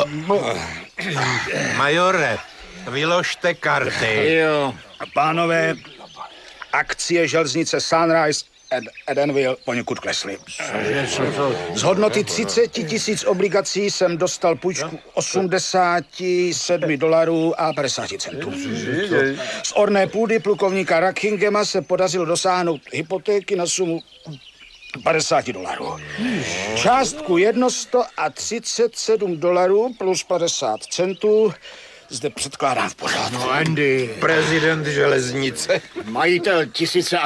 Majore, vyložte karty. Jo. Pánové, akcie železnice Sunrise and Edenville poněkud klesly. Z hodnoty 30 000 obligací jsem dostal půjčku $87 a 50 centů. Z orné půdy plukovníka Rackingema se podařilo dosáhnout hypotéky na sumu $50. Částku $137 plus 50 centů zde předkládám v pořádku. No, Andy. Prezident železnice. Majitel 1000